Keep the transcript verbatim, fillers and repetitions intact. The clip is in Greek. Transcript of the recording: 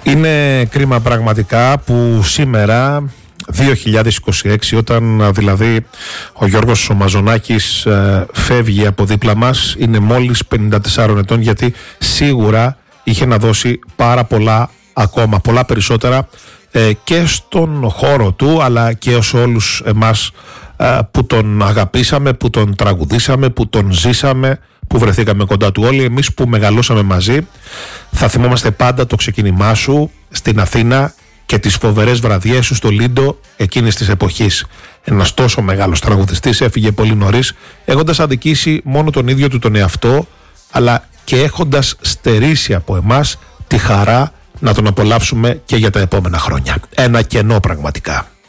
Είναι κρίμα πραγματικά που σήμερα δύο χιλιάδες είκοσι έξι, όταν δηλαδή ο Γιώργος ο Μαζονάκης ε, φεύγει από δίπλα μας, είναι μόλις πενήντα τεσσάρων ετών, γιατί σίγουρα είχε να δώσει πάρα πολλά ακόμα, πολλά περισσότερα ε, και στον χώρο του, αλλά και σε όλους εμάς ε, που τον αγαπήσαμε, που τον τραγουδήσαμε, που τον ζήσαμε, που βρεθήκαμε κοντά του όλοι. Εμείς που μεγαλώσαμε μαζί θα θυμόμαστε πάντα το ξεκίνημά σου στην Αθήνα και τις φοβερές βραδιές σου στο Λίντο εκείνης της εποχής. Ένας τόσο μεγάλος τραγουδιστής έφυγε πολύ νωρίς, έχοντας αδικήσει μόνο τον ίδιο του τον εαυτό, αλλά και έχοντας στερήσει από εμάς τη χαρά να τον απολαύσουμε και για τα επόμενα χρόνια. Ένα κενό πραγματικά.